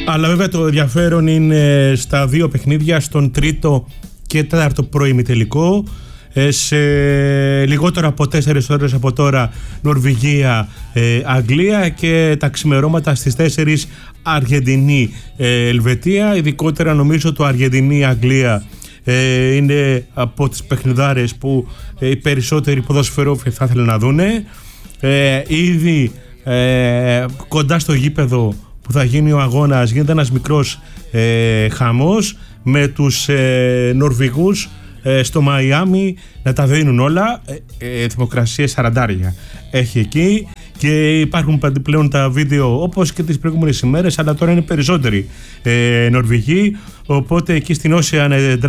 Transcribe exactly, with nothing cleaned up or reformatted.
Αλλά βέβαια το ενδιαφέρον είναι στα δύο παιχνίδια, στον τρίτο και τέταρτο προημιτελικό. Σε λιγότερο από τέσσερις ώρες από τώρα Νορβηγία, ε, Αγγλία, και τα ξημερώματα στις τέσσερις Αργεντινή, ε, Ελβετία. Ειδικότερα νομίζω το Αργεντινή-Αγγλία ε, είναι από τις παιχνιδάρες που ε, οι περισσότεροι ποδοσφαιρόφιλοι θα ήθελαν να δούνε. Ε, ήδη ε, κοντά στο γήπεδο που θα γίνει ο αγώνας γίνεται ένας μικρός ε, χαμός με τους ε, Νορβηγούς ε, στο Μαϊάμι να τα δίνουν όλα. ε, ε, θερμοκρασία σαραντάρια έχει εκεί και υπάρχουν πλέον τα βίντεο όπως και τις προηγούμενες ημέρες, αλλά τώρα είναι περισσότεροι ε, Νορβηγοί, οπότε εκεί στην Ocean